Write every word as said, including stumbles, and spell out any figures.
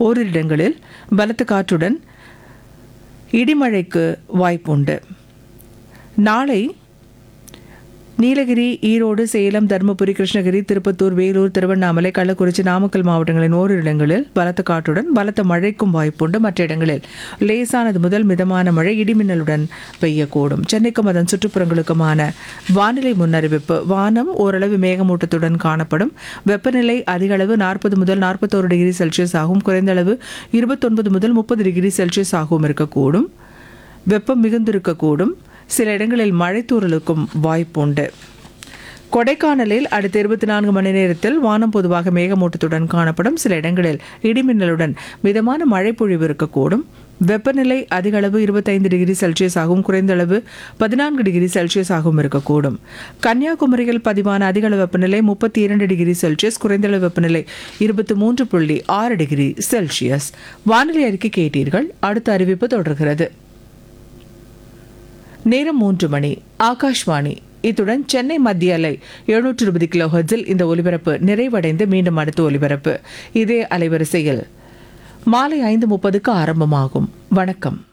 ஓரிரு இடங்களில் பலத்த காற்றுடன் இடிமழைக்கு வாய்ப்புண்டு. நாளை நீலகிரி, ஈரோடு, சேலம், தருமபுரி, கிருஷ்ணகிரி, திருப்பத்தூர், வேலூர், திருவண்ணாமலை, கள்ளக்குறிச்சி, நாமக்கல் மாவட்டங்களின் ஓரிரு இடங்களில் பலத்த காற்றுடன் பலத்த மழைக்கும் வாய்ப்புண்டு. மற்ற இடங்களில் லேசானது முதல் மிதமான மழை இடிமின்னலுடன் பெய்யக்கூடும். சென்னைக்கும் அதன் சுற்றுப்புறங்களுக்குமான வானிலை முன்னறிவிப்பு. வானம் ஓரளவு மேகமூட்டத்துடன் காணப்படும். வெப்பநிலை அதிகளவு நாற்பது முதல் நாற்பத்தோரு டிகிரி செல்சியஸ் ஆகும். குறைந்த அளவு இருபத்தொன்பது முதல் முப்பது டிகிரி செல்சியஸ் ஆகவும் இருக்கக்கூடும். வெப்பம் மிகுந்திருக்கக்கூடும். சில இடங்களில் மழைத்தூறலுக்கும் வாய்ப்புண்டு. கொடைக்கானலில் அடுத்த இருபத்தி நான்கு மணி நேரத்தில் வானம் பொதுவாக மேகமூட்டத்துடன் காணப்படும். சில இடங்களில் இடிமின்னலுடன் மிதமான மழை பொழிவு இருக்கக்கூடும். வெப்பநிலை அதிக அளவு இருபத்தைந்து டிகிரி செல்சியஸ் ஆகும். குறைந்த அளவு பதினான்கு டிகிரி செல்சியஸ் ஆகவும் இருக்கக்கூடும். கன்னியாகுமரியில் பதிவான அதிக அளவு வெப்பநிலை முப்பத்தி இரண்டு டிகிரி செல்சியஸ். குறைந்த அளவு வெப்பநிலை இருபத்தி மூன்று புள்ளி ஆறு டிகிரி செல்சியஸ். வானிலை அறிக்கை கேட்டீர்கள். அடுத்த அறிவிப்பு தொடர்கிறது. நேரம் மூன்று மணி. ஆகாஷ்வாணி. இத்துடன் சென்னை மத்திய அலை எழுநூற்று இருபது கிலோ ஹெர்ட்ஸில் இந்த ஒலிபரப்பு நிறைவடைந்து மீண்டும் அடுத்த ஒலிபரப்பு இதே அலைவரிசையில் மாலை ஐந்து முப்பதுக்கு ஆரம்பமாகும். வணக்கம்.